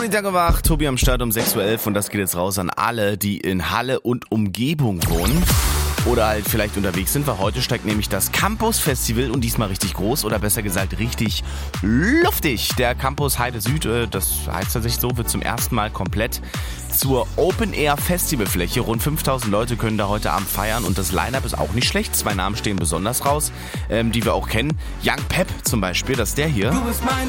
sind ja gewagt, Tobi am Start um 6.11 Uhr und das geht jetzt raus an alle, die in Halle und Umgebung wohnen. Oder halt vielleicht unterwegs sind, weil heute steigt nämlich das Campus Festival und diesmal richtig groß oder besser gesagt richtig luftig. Der Campus Heide Süd, das heißt tatsächlich so, wird zum ersten Mal komplett zur Open-Air-Festivalfläche. Rund 5000 Leute können da heute Abend feiern und das Line-Up ist auch nicht schlecht. 2 Namen stehen besonders raus, die wir auch kennen. Young Pep zum Beispiel, das ist der hier. Du bist mein